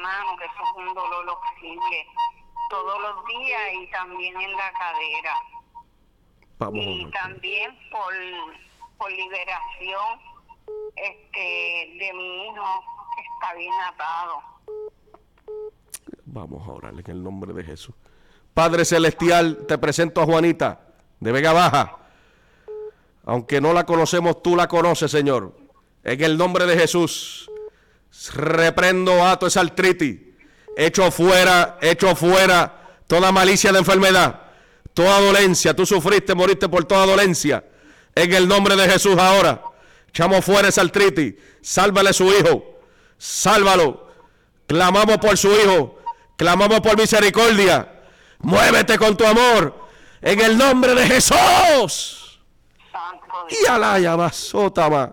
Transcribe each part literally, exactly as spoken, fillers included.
mano, que eso es un dolor horrible, todos los días, y también en la cadera. Vamos, y también por, por liberación este de mi hijo, que está bien atado. Vamos a orar en el nombre de Jesús. Padre Celestial, te presento a Juanita de Vega Baja. Aunque no la conocemos, tú la conoces, Señor. En el nombre de Jesús, reprendo, ato esa artritis. Echo fuera, echo fuera toda malicia de enfermedad, toda dolencia. Tú sufriste, moriste por toda dolencia. En el nombre de Jesús ahora, echamos fuera esa artritis. Sálvale a su hijo, sálvalo. Clamamos por su hijo, clamamos por misericordia. Muévete con tu amor, en el nombre de Jesús. Y alaya basota ma.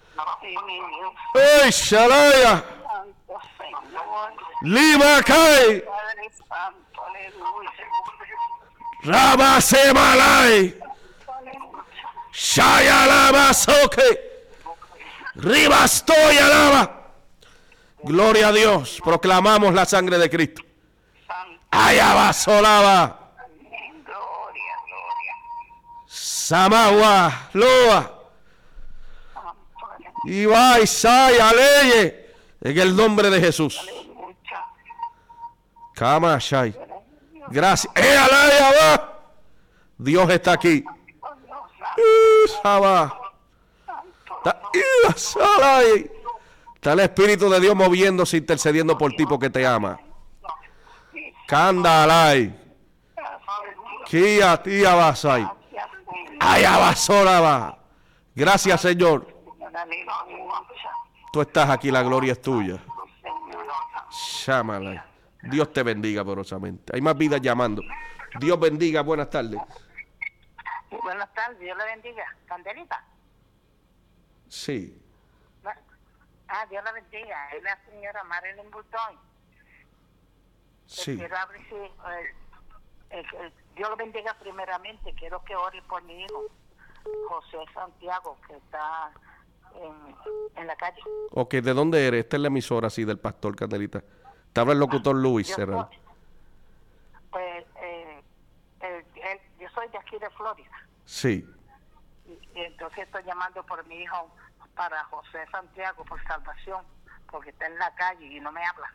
¡Ey, shalaya! ¡Lima kai! ¡Raba se malay! ¡Shaya lava soke! ¡Ribastoy alaba! Gloria a Dios, proclamamos la sangre de Cristo. ¡Ayaba solaba! Samawa, Loa. Y va y saya, leye. En el nombre de Jesús. Kama Shai. Gracias. ¡Eh, alaya, va! Dios está aquí. Saba. Está el Espíritu de Dios moviéndose, intercediendo por ti porque te ama. Kanda alay. Kia tía basai. Ayabasora va. Gracias, Señor. Tú estás aquí, la gloria es tuya. Llámala. Dios te bendiga poderosamente. Hay más vidas llamando. Dios bendiga, buenas tardes. Buenas tardes, Dios le bendiga. Candelita. Sí. Ah, Dios la bendiga. Es la señora Marilyn Butón. Sí. Quiero abrir, eh, eh, eh, Dios lo bendiga primeramente. Quiero que ore por mi hijo, José Santiago, que está en, en la calle. Ok, ¿de dónde eres? Esta es la emisora, sí, del pastor Candelita. Te habla el locutor Luis Serrano. Pues, eh, el, el, yo soy de aquí de Florida. Sí. Y, y entonces estoy llamando por mi hijo, para José Santiago, por salvación, porque está en la calle y no me habla.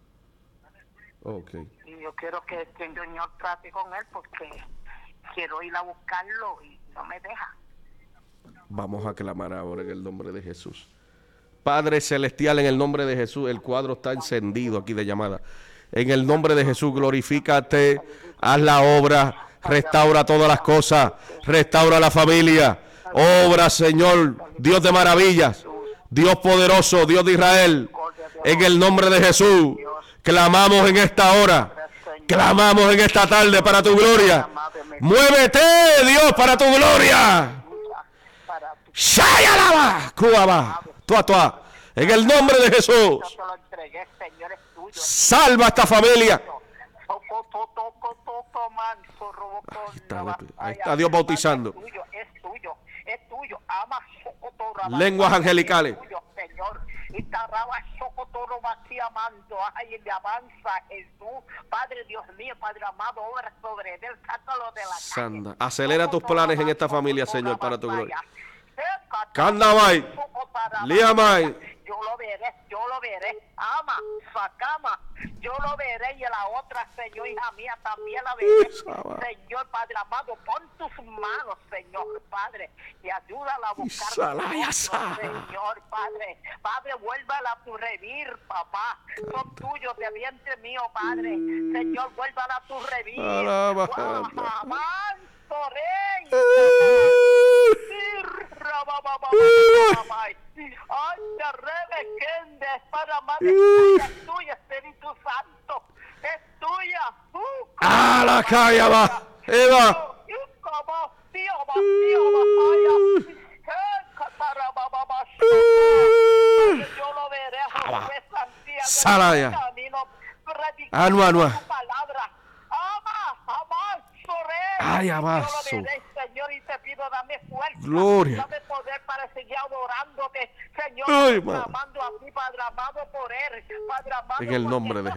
Okay. Y yo quiero que el Señor trate con él, porque quiero ir a buscarlo y no me deja. Vamos a clamar ahora en el nombre de Jesús. Padre Celestial, en el nombre de Jesús, el cuadro está encendido aquí de llamada. En el nombre de Jesús, glorifícate, haz la obra, restaura todas las cosas, restaura la familia. Obra, Señor, Dios de maravillas, Dios poderoso, Dios de Israel. En el nombre de Jesús, clamamos en esta hora, clamamos en esta tarde para tu gloria. Muévete, Dios, para tu gloria. Shayalaba, Cuaba, tua, tua. En el nombre de Jesús, salva a esta familia. Ahí está, ahí está Dios bautizando. Lenguas angelicales. Ay, le avanza Jesús, Padre Dios mío, Padre amado, obra sobre él, sácalo de la calle. Sanda, acelera tus planes en esta familia, Señor, para tu gloria. Candamay, Liamay. Yo lo veré, yo lo veré. Ama, sacama, yo lo veré, y la otra, Señor, hija mía, también la veré. Señor, Padre amado, pon tus manos, Señor, Padre, y ayúdala a buscar. Señor, Padre, Padre, vuélvala a tu revir, papá. Son tuyos de vientre mío, Padre. Señor, vuélvala a tu revir. Rey. Ay, te rebequende, para madre, es tuya, Espíritu Santo, es tuya. ¡Ah, la calle va! ¡Eva! Yo lo veré, José Santiago. Salaya. Anua, anua. Ama, ama. Ay, Yo abajo. lo veré, Señor, y te pido, dame fuerza. fuerza. Gloria. Dame poder para seguir adorándote, Señor. Ay, clamando a ti, Padre amado, por él. Padre amado, en el nombre de